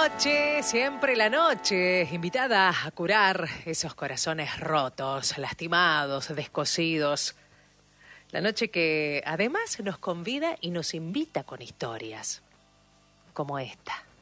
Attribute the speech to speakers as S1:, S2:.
S1: noche, siempre la noche, invitada a curar esos corazones rotos, lastimados, descosidos. La noche que además nos convida y nos invita con historias como esta.